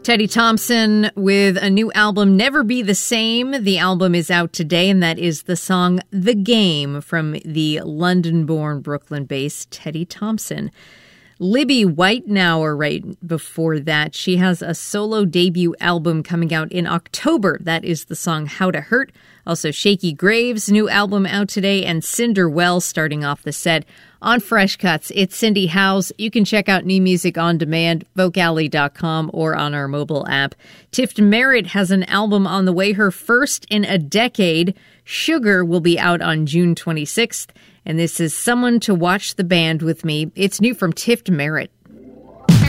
Teddy Thompson with a new album, Never Be the Same. The album is out today, and that is the song The Game from the London-born, Brooklyn-based Teddy Thompson. Libby Whitenauer right before that. She has a solo debut album coming out in October. That is the song How to Hurt. Also, Shaky Graves' new album out today, and Cinder Wells starting off the set. On Fresh Cuts, it's Cindy Howes. You can check out new music on demand, vocally.com, or on our mobile app. Tift Merritt has an album on the way, her first in a decade. Sugar will be out on June 26th, and this is Someone to Watch the Band with Me. It's new from Tift Merritt.